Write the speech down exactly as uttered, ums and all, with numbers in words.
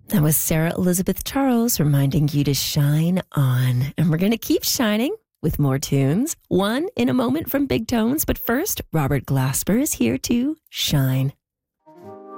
That was Sarah Elizabeth Charles reminding you to shine on. And we're going to keep shining with more tunes. One in a moment from Big Tones. But first, Robert Glasper is here to shine.